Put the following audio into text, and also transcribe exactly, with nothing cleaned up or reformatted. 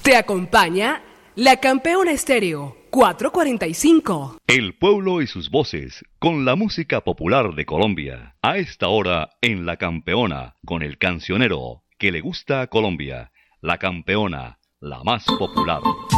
Te acompaña la Campeona Estéreo cuatrocientos cuarenta y cinco. El pueblo y sus voces, con la música popular de Colombia. A esta hora en La Campeona, con el cancionero que le gusta a Colombia. La Campeona, la más popular.